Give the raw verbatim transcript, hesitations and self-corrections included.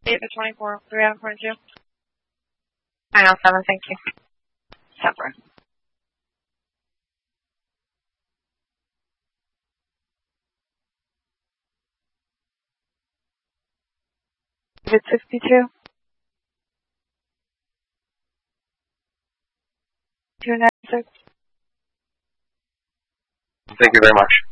eight to twenty-four, three out of twenty-two. nine oh seven, thank you. Separate. David sixty-two. two ninety-six. Thank you very much.